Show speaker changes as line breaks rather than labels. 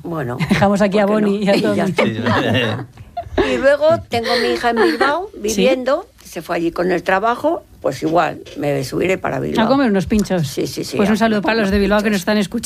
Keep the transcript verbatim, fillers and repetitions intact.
Bueno.
Dejamos aquí a Boni
no?
y a Tommy.
Y luego tengo mi hija en Bilbao viviendo, ¿sí? Se fue allí con el trabajo, pues igual, me subiré para Bilbao.
A comer unos pinchos.
Sí, sí, sí.
Pues un saludo para los de Bilbao que nos están escuchando.